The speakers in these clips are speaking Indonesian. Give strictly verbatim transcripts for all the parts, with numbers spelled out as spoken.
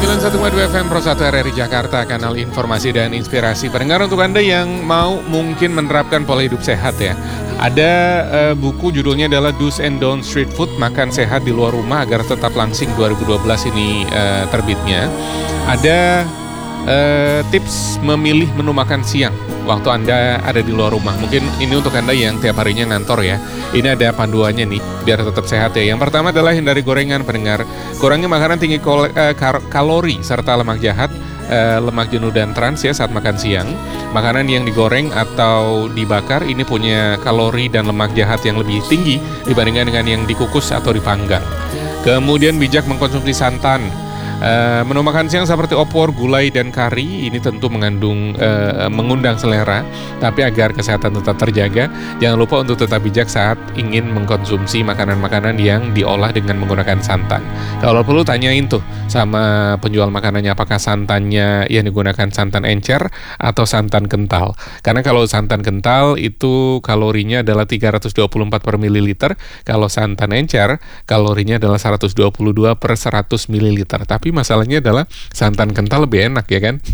sembilan puluh satu koma dua F M Pro satu R R I Jakarta, kanal informasi dan inspirasi. Pendengar, untuk Anda yang mau mungkin menerapkan pola hidup sehat ya, ada uh, buku judulnya adalah Do's and Don'ts Street Food, makan sehat di luar rumah agar tetap langsing, dua ribu dua belas ini uh, terbitnya. Ada uh, tips memilih menu makan siang waktu Anda ada di luar rumah. Mungkin ini untuk Anda yang tiap harinya ngantor ya. Ini ada panduannya nih, biar tetap sehat ya. Yang pertama adalah hindari gorengan, pendengar. Kurangi makanan tinggi kol- uh, kar- kalori serta lemak jahat, uh, lemak jenuh dan trans ya saat makan siang. Makanan yang digoreng atau dibakar ini punya kalori dan lemak jahat yang lebih tinggi dibandingkan dengan yang dikukus atau dipanggang. Kemudian bijak mengkonsumsi santan. Uh, menu makan siang seperti opor, gulai, dan kari ini tentu mengandung uh, mengundang selera, tapi agar kesehatan tetap terjaga, jangan lupa untuk tetap bijak saat ingin mengkonsumsi makanan-makanan yang diolah dengan menggunakan santan. Kalau perlu tanyain tuh sama penjual makanannya apakah santannya yang digunakan santan encer atau santan kental. Karena kalau santan kental itu kalorinya adalah tiga ratus dua puluh empat per mililiter, kalau santan encer kalorinya adalah seratus dua puluh dua per seratus mililiter. Tapi Tapi masalahnya adalah santan kental lebih enak ya kan.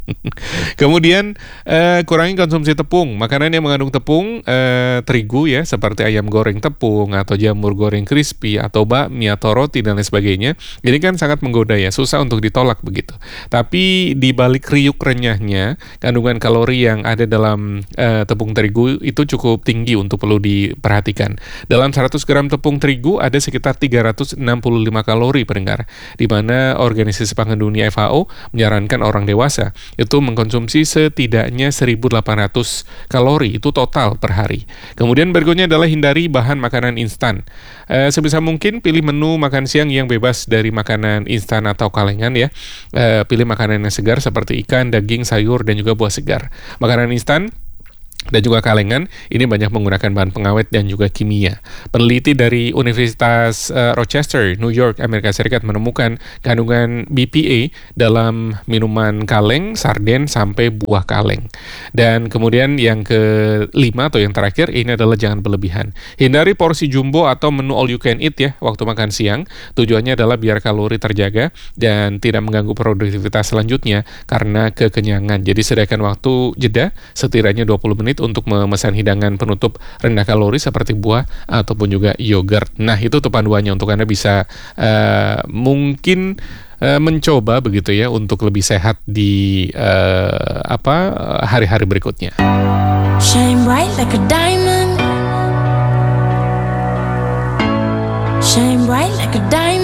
Kemudian eh, kurangi konsumsi tepung. Makanan yang mengandung tepung eh, terigu ya, seperti ayam goreng tepung atau jamur goreng crispy atau bakmi atau roti dan lain sebagainya. Ini kan sangat menggoda ya, susah untuk ditolak begitu. Tapi di balik riuk renyahnya, kandungan kalori yang ada dalam eh, tepung terigu itu cukup tinggi untuk perlu diperhatikan. Dalam seratus gram tepung terigu ada sekitar tiga ratus enam puluh lima kalori, pendengar, di mana Organisasi Pangan Dunia F A O menyarankan orang dewasa itu mengkonsumsi setidaknya seribu delapan ratus kalori itu total per hari. Kemudian berikutnya adalah hindari bahan makanan instan. E, sebisa mungkin pilih menu makan siang yang bebas dari makanan instan atau kalengan ya. E, pilih makanan yang segar seperti ikan, daging, sayur, dan juga buah segar. Makanan instan dan juga kalengan ini banyak menggunakan bahan pengawet dan juga kimia. Peneliti dari Universitas uh, Rochester, New York, Amerika Serikat menemukan kandungan B P A dalam minuman kaleng, sarden, sampai buah kaleng. Dan kemudian yang kelima atau yang terakhir ini adalah jangan berlebihan. Hindari porsi jumbo atau menu all you can eat ya waktu makan siang. Tujuannya adalah biar kalori terjaga dan tidak mengganggu produktivitas selanjutnya karena kekenyangan. Jadi sediakan waktu jeda setidaknya dua puluh menit untuk memesan hidangan penutup rendah kalori seperti buah ataupun juga yogurt. Nah, itu tuh panduannya untuk Anda bisa uh, mungkin uh, mencoba begitu ya untuk lebih sehat di uh, apa hari-hari berikutnya. Shine bright like a diamond. Shine bright